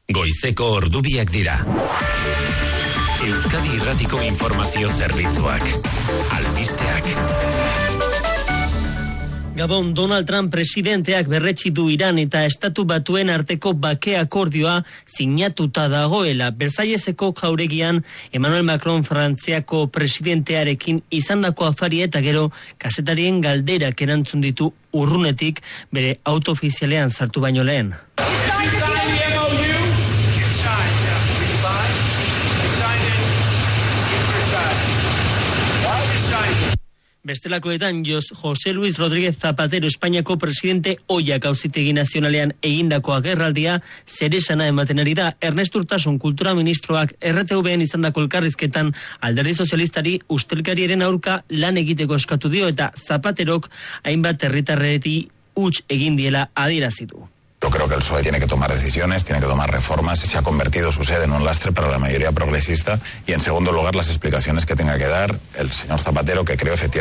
Goizeko ordubiak dira. Euskadi Irratiko informazio zerbitzuak. Albisteak. Gabon, Donald Trump presidenteak berretsi du Iran eta Estatu Batuen arteko bake akordioa sinatuta dagoela. Versailleseko jauregian Emmanuel Macron Frantziako presidentearekin izandako afaria eta gero kazetarien galderak erantzun ditu urrunetik bere auto ofizialean sartu baino lehen. Bestelakoetan, José Luis Rodríguez Zapatero Espainiako presidente ohiak auzitegi nazionalean egindako agerraldia zeresana ematen ari da. Ernest Urtasun kultura ministroak RTVen izandako elkarrizketan Alderdi Sozialistari ustelkariaren aurka lan egiteko eskatu dio eta Zapaterok hainbat herritarreri huts egin diela adierazi du. Yo creo que el PSOE tiene que tomar decisiones, tiene que tomar reformas. Se ha convertido su sede en un lastre para la mayoría progresista. Y en segundo lugar, las explicaciones que tenga que dar el señor Zapatero, que creo efectivamente